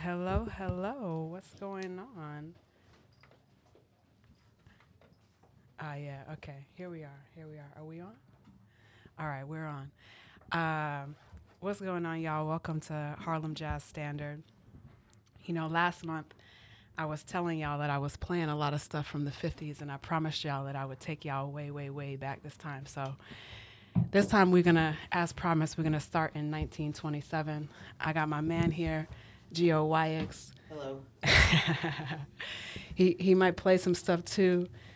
Hello, hello. What's going on? Ah, yeah. Okay. Here we are. Here we are. Are we on? All right, we're on. What's going on, y'all? Welcome to Harlem Jazz Standard. Last month I was telling y'all that I was playing a lot of stuff from the 50s, and I promised y'all that I would take y'all way, way, way back this time. So this time we're going to, as promised, we're going to start in 1927. I got my man here, Geo Wyix. Hello. He might play some stuff too.